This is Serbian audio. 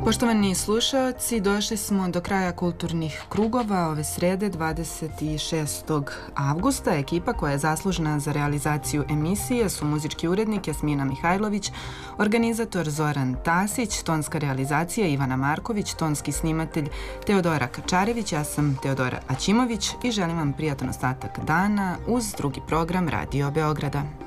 Poštovani slušaoci, došli smo do kraja kulturnih krugova ove srede 26. avgusta. Ekipa koja je zaslužna za realizaciju emisije su muzički urednik Jasmina Mihajlović, organizator Zoran Tasić, tonska realizacija Ivana Marković, tonski snimatelj Teodora Kačarević, ja sam Teodora Aćimović i želim vam prijatan ostatak dana uz drugi program Radio Beograda.